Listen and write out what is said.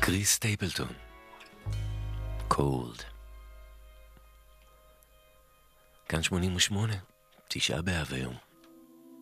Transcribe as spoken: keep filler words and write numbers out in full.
קריס סטייפלטון, קולד. כאן שמונים ושמונה, תשעה באב היום.